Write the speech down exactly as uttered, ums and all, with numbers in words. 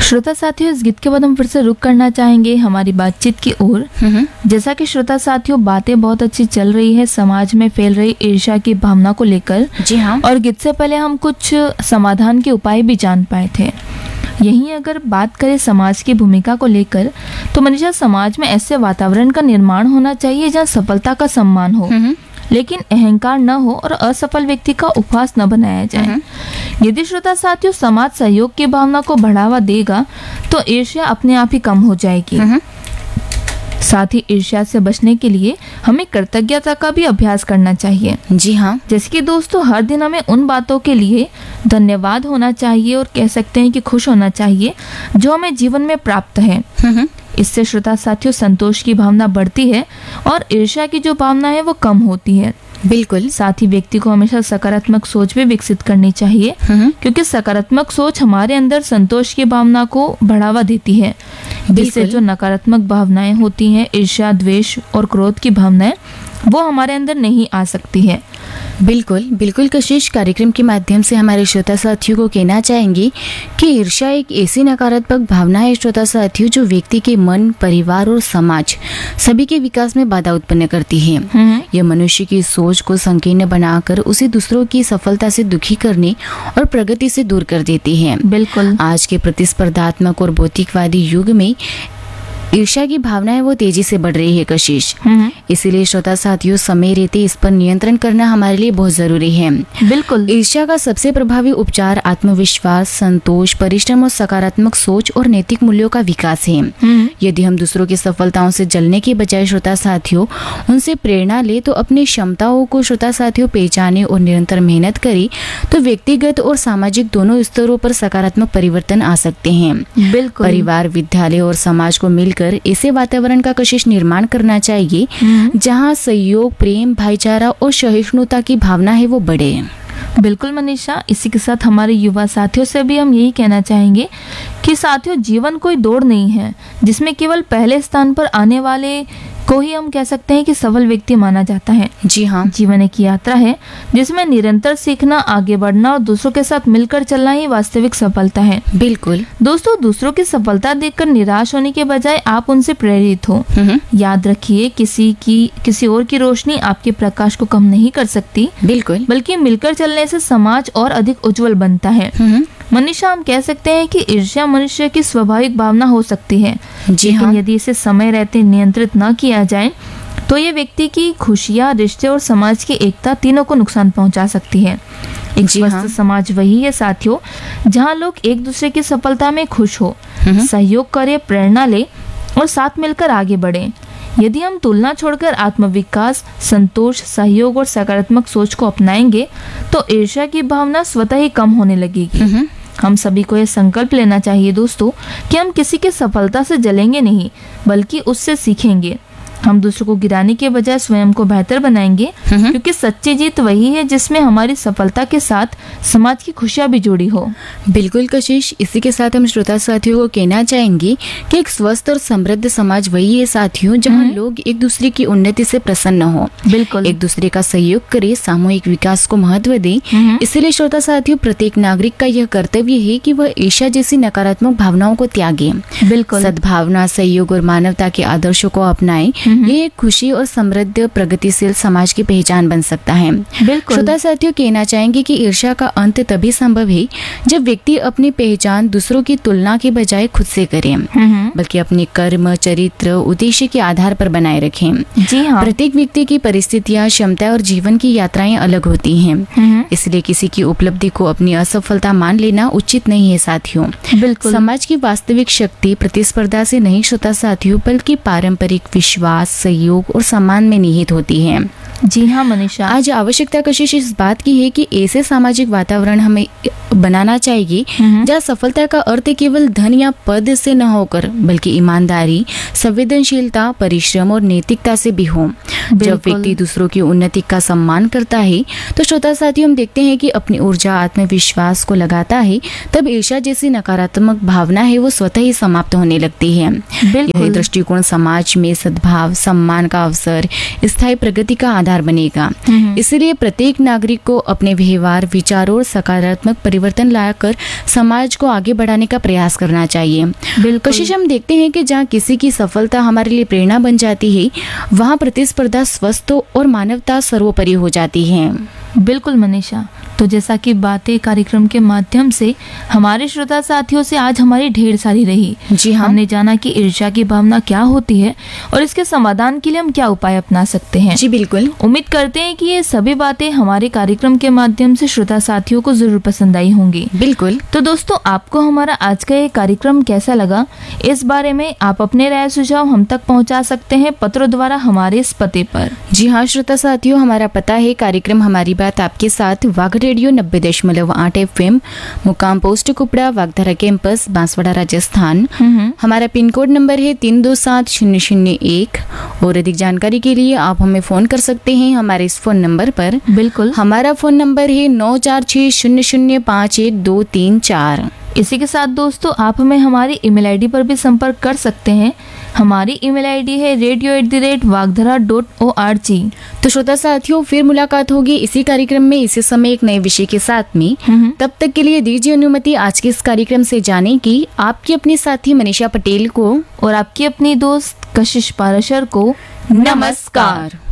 श्रोता साथियों, इस गीत के बाद हम फिर से रुक करना चाहेंगे हमारी बातचीत की ओर। जैसा कि श्रोता साथियों, बातें बहुत अच्छी चल रही है समाज में फैल रही ईर्ष्या की भावना को लेकर। जी हाँ। और गीत से पहले हम कुछ समाधान के उपाय भी जान पाए थे। यहीं अगर बात करें समाज की भूमिका को लेकर, तो मनीषा, समाज में ऐसे वातावरण का निर्माण होना चाहिए जहाँ सफलता का सम्मान हो, लेकिन अहंकार न हो और असफल व्यक्ति का उपहास न बनाया जाए। यदि श्रोता साथियों समाज सहयोग की भावना को बढ़ावा देगा तो ईर्ष्या अपने आप ही कम हो जाएगी। साथ ही ईर्ष्या से बचने के लिए हमें कृतज्ञता का भी अभ्यास करना चाहिए। जी हाँ। जैसे कि दोस्तों, हर दिन हमें उन बातों के लिए धन्यवाद होना चाहिए और कह सकते हैं कि खुश होना चाहिए जो हमें जीवन में प्राप्त है। इससे श्रोता साथियों संतोष की भावना बढ़ती है और ईर्ष्या की जो भावना है वो कम होती है। बिल्कुल। साथ ही व्यक्ति को हमेशा सकारात्मक सोच भी विकसित करनी चाहिए, क्योंकि सकारात्मक सोच हमारे अंदर संतोष की भावना को बढ़ावा देती है, जिससे जो नकारात्मक भावनाएं होती हैं, ईर्ष्या, द्वेष और क्रोध की भावनाएं, वो हमारे अंदर नहीं आ सकती है। बिल्कुल बिल्कुल कशिश, कार्यक्रम के माध्यम से हमारे श्रोता साथियों को कहना चाहेंगे कि ईर्ष्या एक ऐसी नकारात्मक भावना है श्रोता साथियों, जो व्यक्ति के मन, परिवार और समाज सभी के विकास में बाधा उत्पन्न करती है। यह मनुष्य की सोच को संकीर्ण बनाकर उसे दूसरों की सफलता से दुखी करने और प्रगति से दूर कर देती है। बिल्कुल। आज के प्रतिस्पर्धात्मक और भौतिकवादी युग में ईर्ष्या की भावनाएं वो तेजी से बढ़ रही है कशिश। इसीलिए श्रोता साथियों, समय रहते इस पर नियंत्रण करना हमारे लिए बहुत जरूरी है। बिल्कुल। ईर्ष्या का सबसे प्रभावी उपचार आत्मविश्वास, संतोष, परिश्रम और सकारात्मक सोच और नैतिक मूल्यों का विकास है। यदि हम दूसरों की सफलताओं से जलने के बजाय श्रोता साथियों उनसे प्रेरणा ले तो अपनी क्षमताओं को श्रोता साथियों पहचाने और निरंतर मेहनत करे, तो व्यक्तिगत और सामाजिक दोनों स्तरों पर सकारात्मक परिवर्तन आ सकते हैं। बिल्कुल। परिवार, विद्यालय और समाज को मिलकर ऐसे वातावरण का कशिश निर्माण करना चाहिए जहां सहयोग, प्रेम, भाईचारा और सहिष्णुता की भावना है वो बढ़े। बिल्कुल मनीषा, इसी के साथ हमारे युवा साथियों से भी हम यही कहना चाहेंगे कि साथियों, जीवन कोई दौड़ नहीं है जिसमें केवल पहले स्थान पर आने वाले को ही हम कह सकते हैं कि सफल व्यक्ति माना जाता है। जी हाँ। जीवन एक यात्रा है जिसमें निरंतर सीखना, आगे बढ़ना और दूसरों के साथ मिलकर चलना ही वास्तविक सफलता है। बिल्कुल दोस्तों, दूसरों की सफलता देखकर निराश होने के बजाय आप उनसे प्रेरित हो। याद रखिए, किसी की किसी और की रोशनी आपके प्रकाश को कम नहीं कर सकती। बिल्कुल। बल्कि मिलकर चलने से समाज और अधिक उज्जवल बनता है। मनीषा, हम कह सकते हैं कि ईर्ष्या मनुष्य की स्वाभाविक भावना हो सकती है, जी लेकिन हाँ। यदि इसे समय रहते नियंत्रित न किया जाए तो ये व्यक्ति की खुशियाँ, रिश्ते और समाज की एकता तीनों को नुकसान पहुंचा सकती है। एक जी स्वस्थ हाँ। समाज वही है साथियों जहां लोग एक दूसरे की सफलता में खुश हो, सहयोग करे, प्रेरणा ले और साथ मिलकर आगे बढ़े। यदि हम तुलना छोड़कर आत्मविकास, संतोष, सहयोग और सकारात्मक सोच को अपनाएंगे तो ईर्ष्या की भावना स्वतः ही कम होने लगेगी। हम सभी को यह संकल्प लेना चाहिए दोस्तों कि हम किसी की सफलता से जलेंगे नहीं, बल्कि उससे सीखेंगे। हम दूसरों को गिराने के बजाय स्वयं को बेहतर बनाएंगे, क्योंकि सच्ची जीत वही है जिसमें हमारी सफलता के साथ समाज की खुशियां भी जुड़ी हो। बिल्कुल कशिश, इसी के साथ हम श्रोता साथियों को कहना चाहेंगे कि एक स्वस्थ और समृद्ध समाज वही है साथियों जहां लोग एक दूसरे की उन्नति से प्रसन्न हो, बिल्कुल, एक दूसरे का सहयोग करे, सामूहिक विकास को महत्व दे। इसलिए श्रोता साथियों, प्रत्येक नागरिक का यह कर्तव्य है कि वह ईर्ष्या जैसी नकारात्मक भावनाओं को त्यागे, बिल्कुल, सद्भावना, सहयोग और मानवता के आदर्शों को अपनाए। ये एक खुशी और समृद्ध प्रगतिशील समाज की पहचान बन सकता है। बिल्कुल। श्रोता साथियों, कहना चाहेंगे कि ईर्ष्या का अंत तभी संभव है जब व्यक्ति अपनी पहचान दूसरों की तुलना के बजाय खुद से करे, बल्कि अपने कर्म, चरित्र, उद्देश्य के आधार पर बनाए रखें। जी हाँ। प्रत्येक व्यक्ति की परिस्थितियां, क्षमता और जीवन की यात्राएं अलग होती हैं, इसलिए किसी की उपलब्धि को अपनी असफलता मान लेना उचित नहीं है साथियों। बिल्कुल। समाज की वास्तविक शक्ति प्रतिस्पर्धा से नहीं श्रोता साथियों, बल्कि पारंपरिक विश्वास, सहयोग और सम्मान में निहित होती है। जी हाँ मनीषा, आज आवश्यकता कशिश इस बात की है कि ऐसे सामाजिक वातावरण हमें बनाना चाहिए जहाँ सफलता का अर्थ केवल धन या पद से न होकर बल्कि ईमानदारी, संवेदनशीलता, परिश्रम और नैतिकता से भी हो। जब व्यक्ति दूसरों की उन्नति का सम्मान करता है तो श्रोता साथियों, हम देखते हैं कि अपनी ऊर्जा, आत्मविश्वास को लगाता है, तब ईर्ष्या जैसी नकारात्मक भावना है वो स्वतः ही समाप्त होने लगती है। यह दृष्टिकोण समाज में सद्भाव, बदलाव सम्मान का अवसर, स्थायी प्रगति का आधार बनेगा। इसलिए प्रत्येक नागरिक को अपने व्यवहार, विचारों और सकारात्मक परिवर्तन लाकर समाज को आगे बढ़ाने का प्रयास करना चाहिए। कोशिश हम देखते हैं कि जहाँ किसी की सफलता हमारे लिए प्रेरणा बन जाती है, वहाँ प्रतिस्पर्धा स्वस्थ और मानवता सर्वोपरि हो जाती है। बिल्कुल मनीषा, तो जैसा कि बातें कार्यक्रम के माध्यम से हमारे श्रोता साथियों से आज हमारी ढेर सारी रही। जी हाँ, हमने जाना कि ईर्ष्या की भावना क्या होती है और इसके समाधान के लिए हम क्या उपाय अपना सकते हैं। जी बिल्कुल। उम्मीद करते हैं कि ये सभी बातें हमारे कार्यक्रम के माध्यम से श्रोता साथियों को जरूर पसंद आई होंगी। बिल्कुल। तो दोस्तों, आपको हमारा आज का ये कार्यक्रम कैसा लगा, इस बारे में आप अपने राय सुझाव हम तक पहुँचा सकते हैं पत्रों द्वारा हमारे इस पते पर। जी हाँ श्रोता साथियों, हमारा पता है कार्यक्रम हमारी बात आपके साथ, वाघ रेडियो नब्बे दशमलव आठ एफ एम, मुकाम पोस्ट कुपड़ा, वागधारा कैंपस, बांसवाड़ा, राजस्थान। हमारा पिन कोड नंबर है तीन दो सात शून्य शून्य एक। और अधिक जानकारी के लिए आप हमें फोन कर सकते हैं हमारे इस फोन नंबर पर। बिल्कुल। हमारा फोन नंबर है नौ चार छः शून्य शून्य पाँच एक दो तीन चार। इसी के साथ दोस्तों, आप हमें हमारी ईमेल आईडी पर भी संपर्क कर सकते हैं। हमारी ईमेल आईडी है radio at the rate वागधरा dot O R G. तो श्रोता साथियों, फिर मुलाकात होगी इसी कार्यक्रम में इसी समय एक नए विषय के साथ में। तब तक के लिए दीजिए अनुमति आज के इस कार्यक्रम से जाने की आपकी अपनी साथी मनीषा पटेल को और आपकी अपनी दोस्त कशिश पाराशर को नमस्कार।